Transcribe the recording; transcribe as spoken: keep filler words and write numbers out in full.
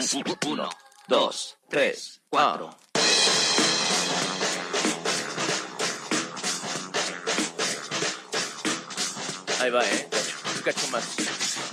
Uno, dos, tres, cuatro. Ahí va, eh. Un cacho más.